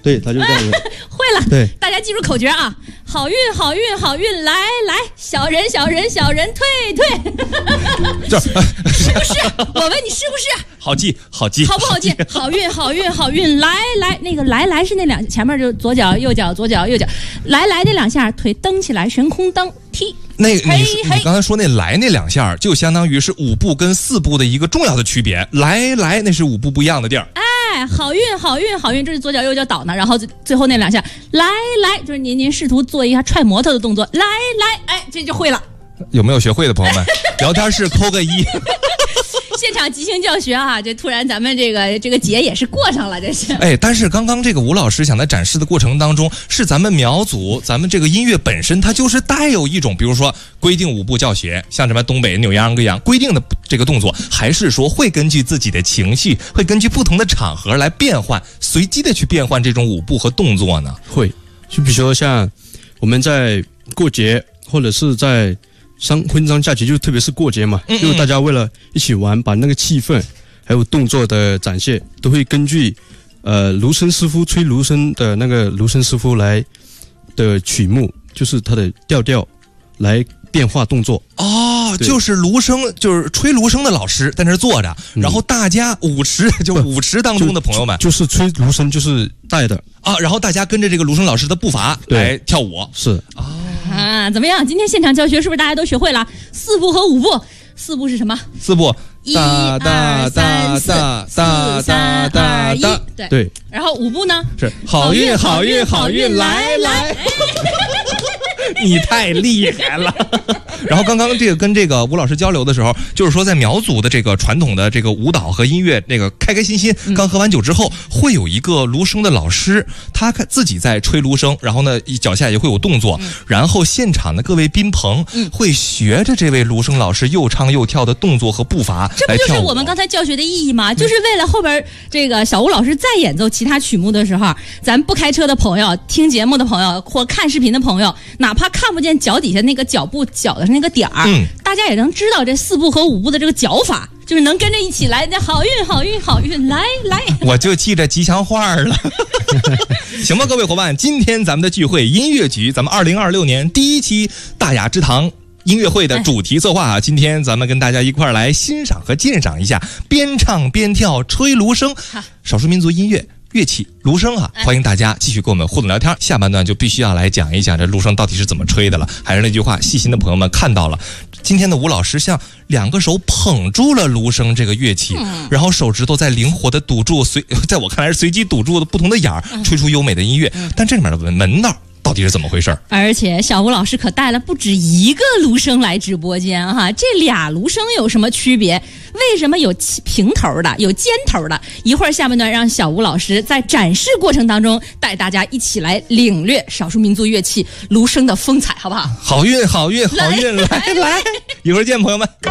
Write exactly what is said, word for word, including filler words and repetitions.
对，他就这样子。 会了， 对， 大家记住口诀啊！好运，好运，好运，来来，小人，小人，小人，退退。 这是不是？我问你是不是？ 好记，好记， 好不好记？好运，好运，好运，来来，那个来来是那两前面就左脚右脚左脚右脚，来来那两下腿蹬起来，悬空蹬踢。 那你你刚才说那来那两下，就相当于是五步跟四步的一个重要的区别。来来，那是五步不一样的地儿。 哎，好运，好运，好运，这是左脚右脚倒呢，然后最后那两下，来来，就是您您试图做一下踹摩托的动作，来来，哎，这就会了。 有没有学会的朋友们？聊天室扣个一。 现场即兴教学啊，这突然咱们这个这个节也是过上了，这是。 哎，但是刚刚这个吴老师想在展示的过程当中，是咱们苗族，咱们这个音乐本身它就是带有一种，比如说规定舞步教学，像什么东北扭秧歌一样规定的这个动作，还是说会根据自己的情绪，会根据不同的场合来变换，随机的去变换这种舞步和动作呢？ 会，就比如说像我们在过节或者是在商婚丧假期，就特别是过节嘛，嗯嗯就是大家为了一起玩，把那个气氛还有动作的展现，都会根据呃芦笙师傅吹芦笙的那个芦笙师傅来的曲目，就是他的调调来变化动作。 哦，就是芦笙，就是吹芦笙的老师在那儿坐着，嗯、然后大家舞池就舞池当中的朋友们， 就, 就是吹芦笙就是带的啊，然后大家跟着这个芦笙老师的步伐来跳舞。 是啊。 啊，怎么样？今天现场教学是不是大家都学会了四步和五步？四步是什么？ 四步， 一二三四，四三二一，对对。 然后五步呢？ 是好运，好运，好运，来来。你太厉害了。然后刚刚这个跟这个吴老师交流的时候，就是说在苗族的这个传统的这个舞蹈和音乐，那个开开心心，刚喝完酒之后，会有一个芦笙的老师，他自己在吹芦笙，然后呢脚下也会有动作，然后现场的各位宾朋会学着这位芦笙老师又唱又跳的动作和步伐来跳舞。 这不就是我们刚才教学的意义吗？就是为了后边这个小吴老师再演奏其他曲目的时候，咱不开车的朋友、听节目的朋友或看视频的朋友，哪怕看不见脚底下那个脚步脚的那个点儿，嗯，大家也能知道这四步和五步的这个脚法，就是能跟着一起来的好运好运好运来来。 我就记着吉祥话了。行吧，各位伙伴，今天咱们的聚会音乐局，咱们二零二六年第一期大雅之堂音乐会的主题策划啊，今天咱们跟大家一块儿来欣赏和鉴赏一下边唱边跳吹芦笙少数民族音乐乐器芦笙啊，欢迎大家继续跟我们互动聊天。下半段就必须要来讲一讲这芦笙到底是怎么吹的了。还是那句话，细心的朋友们看到了，今天的吴老师像两个手捧住了芦笙这个乐器，嗯、然后手指头在灵活的堵住，随在我看来是随机堵住的不同的眼儿，吹出优美的音乐。嗯、但这里面的门门道到底是怎么回事？而且小吴老师可带了不止一个芦笙来直播间哈，这俩芦笙有什么区别？为什么有平头的，有尖头的？一会儿下半段让小吴老师在展示过程当中带大家一起来领略少数民族乐器芦笙的风采，好不好？ 好运，好运，好运，来来，来，一会儿见，朋友们。